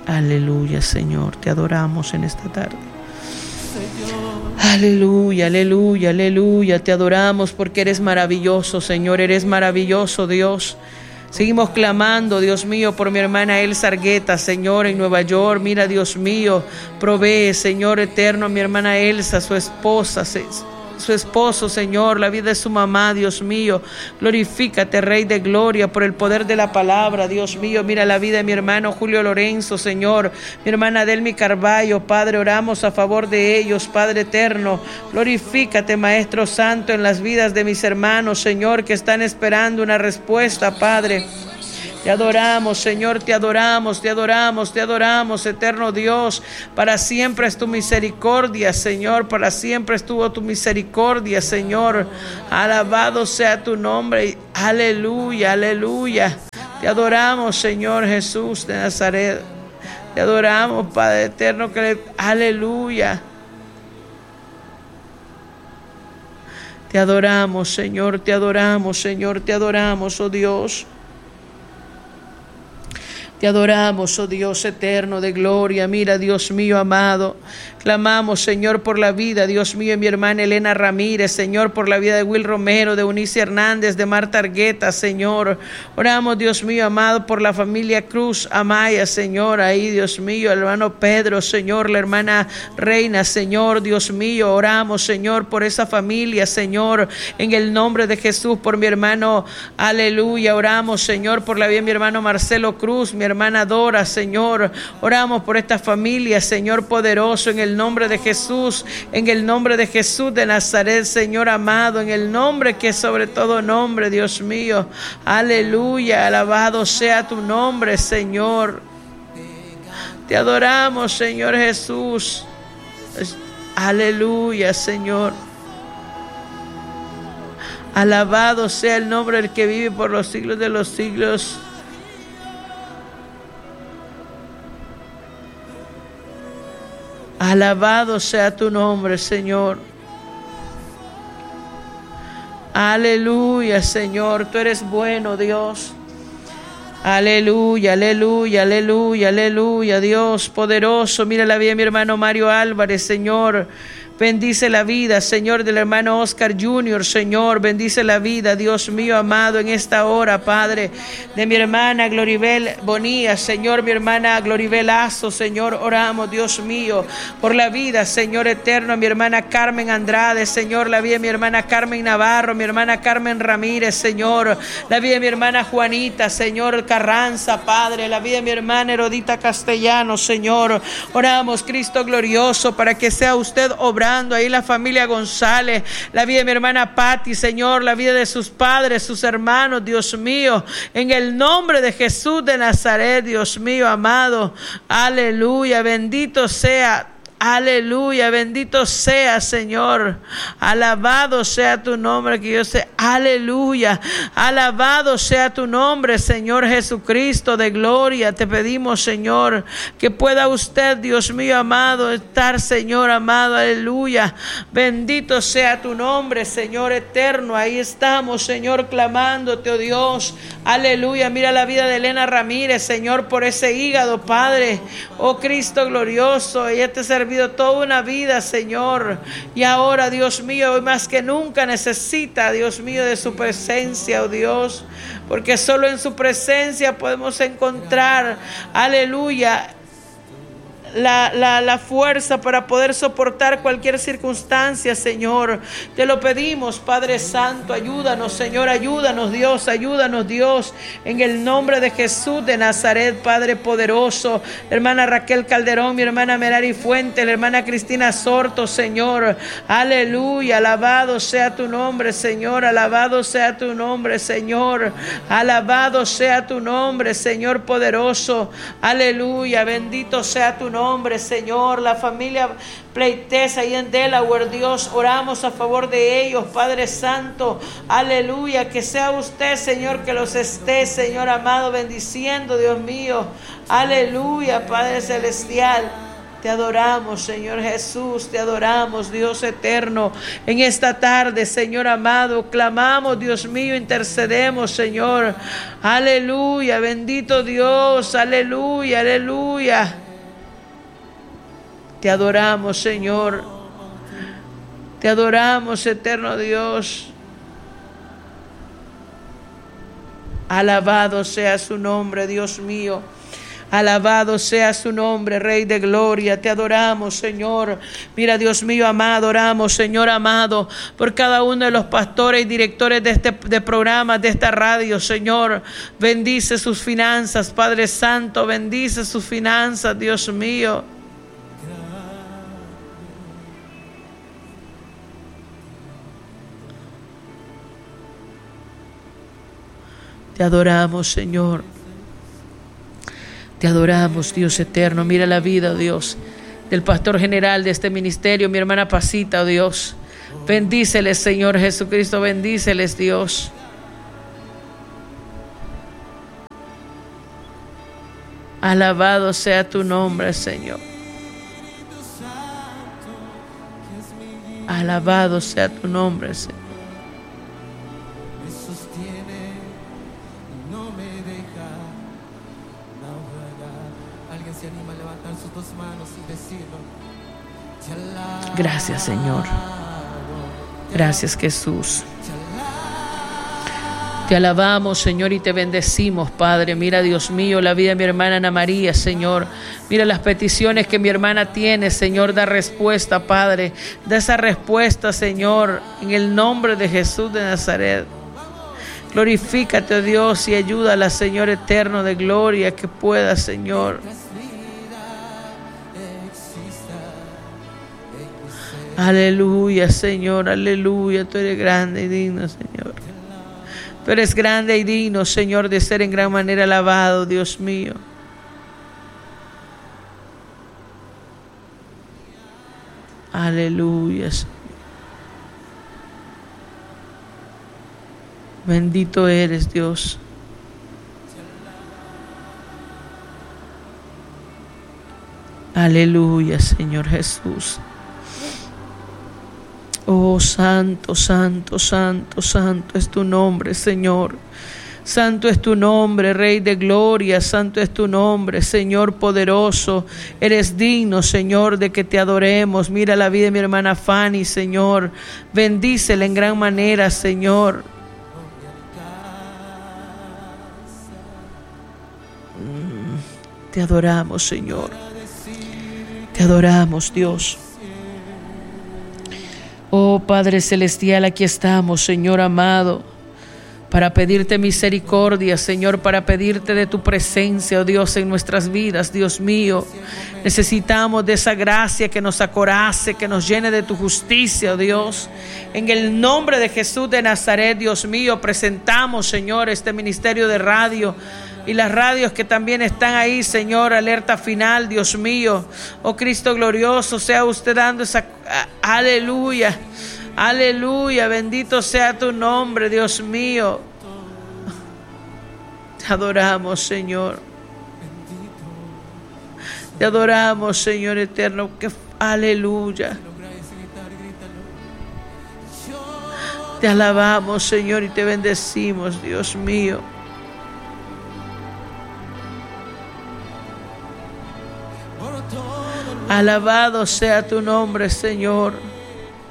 Aleluya, Señor, te adoramos en esta tarde. Aleluya, aleluya, aleluya, te adoramos porque eres maravilloso, Señor, eres maravilloso, Dios. Seguimos clamando, Dios mío, por mi hermana Elsa Argueta, Señor, en Nueva York. Mira, Dios mío, provee, Señor eterno, a mi hermana Elsa, su esposa, su esposo, Señor, la vida de su mamá, Dios mío. Glorifícate, Rey de Gloria, por el poder de la palabra, Dios mío. Mira la vida de mi hermano Julio Lorenzo, Señor, mi hermana Delmi Carballo, Padre, oramos a favor de ellos, Padre eterno. Glorifícate, Maestro Santo, en las vidas de mis hermanos, Señor, que están esperando una respuesta, Padre. Te adoramos, Señor, te adoramos, te adoramos, te adoramos, eterno Dios. Para siempre es tu misericordia, Señor, para siempre estuvo tu misericordia, Señor. Alabado sea tu nombre. Aleluya, aleluya. Te adoramos, Señor Jesús de Nazaret. Te adoramos, Padre eterno. Aleluya. Te adoramos, Señor, te adoramos, Señor, te adoramos, oh Dios. Te adoramos, oh Dios eterno de gloria. Mira, Dios mío amado, clamamos, Señor, por la vida, Dios mío, de mi hermana Elena Ramírez, Señor, por la vida de Will Romero, de Eunice Hernández, de Marta Argueta, Señor. Oramos, Dios mío amado, por la familia Cruz Amaya, Señor, ahí, Dios mío, el hermano Pedro, Señor, la hermana Reina, Señor, Dios mío, oramos, Señor, por esa familia, Señor, en el nombre de Jesús, por mi hermano, aleluya, oramos, Señor, por la vida de mi hermano Marcelo Cruz, mi hermana Dora, Señor, oramos por esta familia, Señor poderoso, en el nombre de Jesús, en el nombre de Jesús de Nazaret, Señor amado, en el nombre que es sobre todo nombre, Dios mío, aleluya, alabado sea tu nombre, Señor. Te adoramos, Señor Jesús, aleluya, Señor. Alabado sea el nombre del que vive por los siglos de los siglos. Alabado sea tu nombre, Señor. Aleluya, Señor. Tú eres bueno, Dios. Aleluya, aleluya, aleluya, aleluya. Dios poderoso. Mira la vida de mi hermano Mario Álvarez, Señor. Bendice la vida, Señor, del hermano Oscar Jr., Señor. Bendice la vida, Dios mío amado, en esta hora, Padre, de mi hermana Gloribel Bonilla, Señor, mi hermana Gloribel Azo, Señor. Oramos, Dios mío, por la vida, Señor eterno, mi hermana Carmen Andrade, Señor, la vida de mi hermana Carmen Navarro, mi hermana Carmen Ramírez, Señor, la vida de mi hermana Juanita, Señor Carranza, Padre, la vida de mi hermana Herodita Castellano, Señor. Oramos, Cristo glorioso, para que sea usted obrando ahí la familia González, la vida de mi hermana Patti, Señor, la vida de sus padres, sus hermanos, Dios mío, en el nombre de Jesús de Nazaret, Dios mío amado, aleluya, bendito sea. Aleluya, bendito sea, Señor. Alabado sea tu nombre, que yo sé. Aleluya, alabado sea tu nombre, Señor Jesucristo de gloria. Te pedimos, Señor, que pueda usted, Dios mío amado, estar, Señor amado. Aleluya, bendito sea tu nombre, Señor eterno. Ahí estamos, Señor, clamándote, oh Dios. Aleluya, mira la vida de Elena Ramírez, Señor, por ese hígado, Padre. Oh Cristo glorioso, ella te servido toda una vida, Señor, y ahora, Dios mío, hoy más que nunca necesita, Dios mío, de su presencia, oh Dios, porque solo en su presencia podemos encontrar, aleluya, la fuerza para poder soportar cualquier circunstancia, Señor. Te lo pedimos, Padre Santo, ayúdanos, Señor, ayúdanos, Dios, en el nombre de Jesús de Nazaret, Padre poderoso. Hermana Raquel Calderón, mi hermana Merari Fuente, la hermana Cristina Sorto, Señor, aleluya, alabado sea tu nombre, Señor, alabado sea tu nombre, Señor, alabado sea tu nombre, Señor poderoso, aleluya, bendito sea tu nombre, Señor. La familia Pleites ahí en Delaware, Dios, oramos a favor de ellos, Padre Santo, aleluya, que sea usted, Señor, que los esté, Señor amado, bendiciendo, Dios mío, aleluya, Padre Celestial. Te adoramos, Señor Jesús, te adoramos, Dios eterno. En esta tarde, Señor amado, clamamos, Dios mío, intercedemos, Señor. Aleluya, bendito Dios, aleluya, aleluya. Te adoramos, Señor. Te adoramos, eterno Dios. Alabado sea su nombre, Dios mío. Alabado sea su nombre, Rey de gloria. Te adoramos, Señor. Mira, Dios mío amado, oramos, Señor amado, por cada uno de los pastores y directores de programas de esta radio, Señor. Bendice sus finanzas, Padre Santo. Bendice sus finanzas, Dios mío. Te adoramos, Señor. Te adoramos, Dios eterno. Mira la vida, oh Dios, del pastor general de este ministerio, mi hermana Pasita, oh Dios. Bendíceles, Señor Jesucristo, bendíceles, Dios. Alabado sea tu nombre, Señor. Alabado sea tu nombre, Señor. Gracias, Señor. Gracias, Jesús. Te alabamos, Señor, y te bendecimos, Padre. Mira, Dios mío, la vida de mi hermana Ana María, Señor. Mira las peticiones que mi hermana tiene, Señor. Da respuesta, Padre. Da esa respuesta, Señor, en el nombre de Jesús de Nazaret. Glorifícate, oh Dios, y ayúdala, Señor eterno de gloria, que pueda, Señor. Aleluya, Señor, aleluya. Tú eres grande y digno, Señor. Tú eres grande y digno, Señor, de ser en gran manera alabado, Dios mío. Aleluya, Señor. Bendito eres, Dios. Aleluya, Señor Jesús. Oh, santo, santo, santo, santo es tu nombre, Señor. Santo es tu nombre, Rey de gloria. Santo es tu nombre, Señor poderoso. Eres digno, Señor, de que te adoremos. Mira la vida de mi hermana Fanny, Señor. Bendícela en gran manera, Señor. Te adoramos, Señor. Te adoramos, Dios. Oh Padre Celestial, aquí estamos, Señor amado, para pedirte misericordia, Señor, para pedirte de tu presencia, oh Dios, en nuestras vidas, Dios mío. Necesitamos de esa gracia que nos acorace, que nos llene de tu justicia, oh Dios. En el nombre de Jesús de Nazaret, Dios mío, presentamos, Señor, este ministerio de radio y las radios que también están ahí, Señor, alerta final, Dios mío. Oh Cristo glorioso, sea usted dando esa... Aleluya, aleluya, bendito sea tu nombre, Dios mío. Te adoramos, Señor. Te adoramos, Señor eterno. Aleluya. Te alabamos, Señor, y te bendecimos, Dios mío. Alabado sea tu nombre, Señor.